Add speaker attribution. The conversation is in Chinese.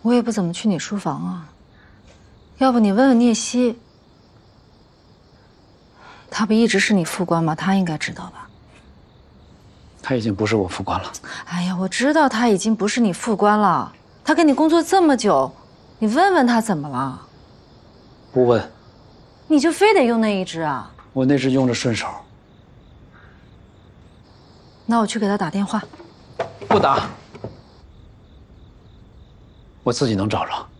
Speaker 1: 我也不怎么去你书房啊，要不你问问聂西，他不一直是你副官吗？他应该知道吧？
Speaker 2: 他已经不是我副官了。
Speaker 1: 哎呀，我知道他已经不是你副官了，他跟你工作这么久，你问问他怎么了？
Speaker 2: 不问。
Speaker 1: 你就非得用那一只啊？
Speaker 2: 我那只用着顺手。
Speaker 1: 那我去给他打电话。
Speaker 2: 不打，我自己能找着。